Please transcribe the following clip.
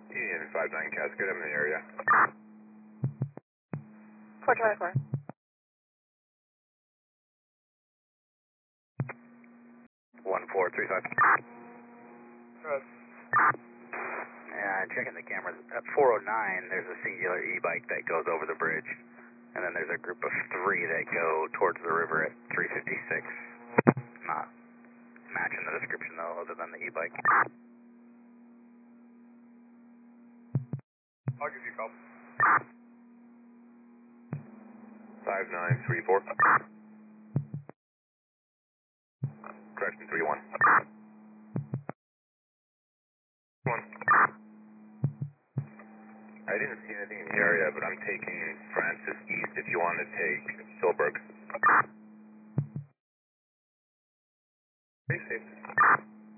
Union 59 Cascade, I'm in the area. 424. 1435. Yeah, checking the cameras. At 409, there's a singular e-bike that goes over the bridge. And then there's a group of 3 that go towards the river at 356. Not matching the description though, other than the e-bike. I'll give you a call. 5934. Correction 31. 1. I didn't see anything in the area, but I'm taking Francis East if you want to take Silberg. Stay safe.